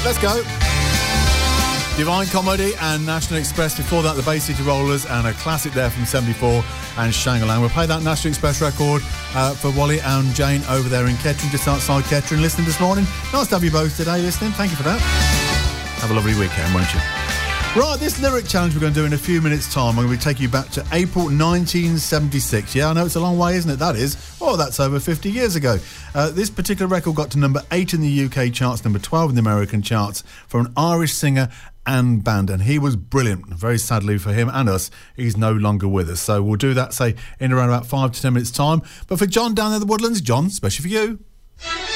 Let's go. Divine Comedy and National Express. Before that, the Bay City Rollers and a classic there from 74 and Shangri-La. We'll play that National Express record for Wally and Jane over there in Kettering, just outside Kettering, listening this morning. Nice to have you both today listening. Thank you for that. Have a lovely weekend, won't you? Right, this lyric challenge we're going to do in a few minutes' time. I'm going to take you back to April 1976. Yeah, I know it's a long way, isn't it? That is. Oh, that's over 50 years ago. This particular record got to number 8 in the UK charts, number 12 in the American charts, for an Irish singer and band, and he was brilliant. Very sadly for him and us, he's no longer with us. So we'll do that, say, in around about 5 to 10 minutes' time. But for John down there in the Woodlands, John, especially for you.